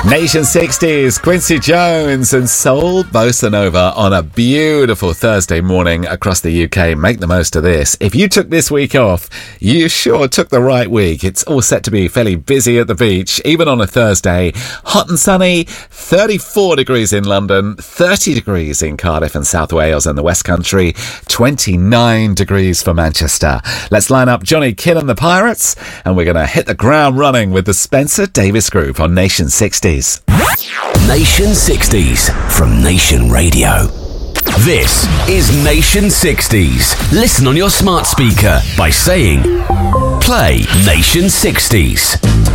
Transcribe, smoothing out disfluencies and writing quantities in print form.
Nation 60s, Quincy Jones and Soul Bossa Nova on a beautiful Thursday morning across the UK. Make the most of this. If you took this week off, you sure took the right week. It's all set to be fairly busy at the beach, even on a Thursday. Hot and sunny, 34 degrees in London, 30 degrees in Cardiff and South Wales and the West Country, 29 degrees for Manchester. Let's line up Johnny Kidd and the Pirates, and we're going to hit the ground running with the Spencer Davis Group on Nation 60s. Nation 60s from Nation Radio. This is Nation 60s. Listen on your smart speaker by saying, play Nation 60s.